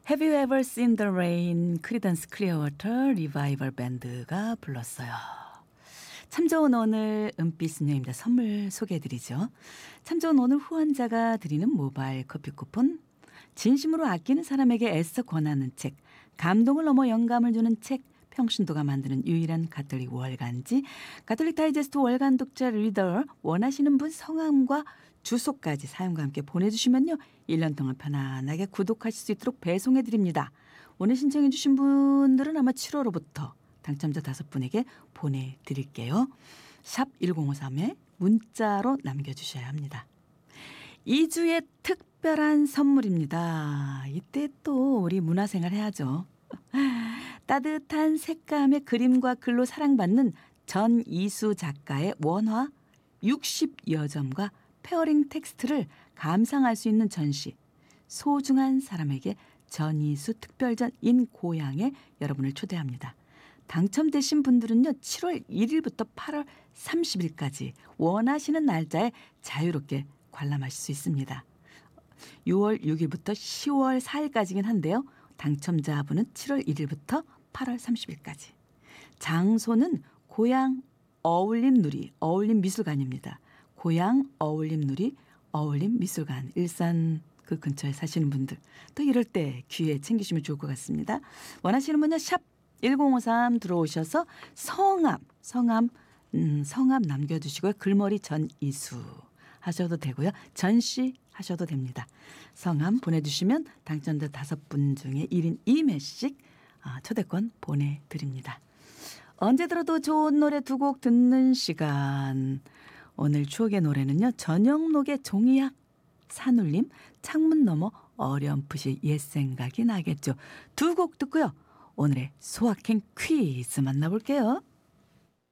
Have You Ever Seen the Rain? 크리던스 클리어워터 리바이벌 밴드가 불렀어요. 참 좋은 오늘 은빛수녀입니다. 선물 소개해드리죠. 참 좋은 오늘 후원자가 드리는 모바일 커피 쿠폰, 진심으로 아끼는 사람에게 애써 권하는 책, 감동을 넘어 영감을 주는 책, 평신도가 만드는 유일한 가톨릭 월간지, 가톨릭 다이제스트 월간 독자 리더, 원하시는 분 성함과 주소까지 사연과 함께 보내주시면요, 1년 동안 편안하게 구독하실 수 있도록 배송해드립니다. 오늘 신청해 주신 분들은 아마 7월호부터 당첨자 5분에게 보내드릴게요. 샵 1053에 문자로 남겨주셔야 합니다. 2주의 특별한 선물입니다. 이때 또 우리 문화생활 해야죠. 따뜻한 색감의 그림과 글로 사랑받는 전이수 작가의 원화 60여 점과 페어링 텍스트를 감상할 수 있는 전시, 소중한 사람에게 전이수 특별전 인 고향에 여러분을 초대합니다. 당첨되신 분들은요, 7월 1일부터 8월 30일까지 원하시는 날짜에 자유롭게 관람하실 수 있습니다. 6월 6일부터 10월 4일까지긴 한데요, 당첨자분은 7월 1일부터 8월 30일까지. 장소는 고향 어울림누리 어울림미술관입니다. 고향 어울림누리 어울림미술관. 일산 그 근처에 사시는 분들 또 이럴 때 귀에 챙기시면 좋을 것 같습니다. 원하시는 분은 샵 1053 들어오셔서 성함 남겨주시고요. 글머리 전이수 하셔도 되고요. 전시 하셔도 됩니다. 성함 보내주시면 당첨자 5분 중에 1인 2매씩 초대권 보내드립니다. 언제 들어도 좋은 노래 2곡 듣는 시간. 오늘 추억의 노래는요, 전영록의 종이약 산울림, 창문 너머 어렴풋이 옛 생각이 나겠죠. 2곡 듣고요, 오늘의 소확행 퀴즈 만나볼게요.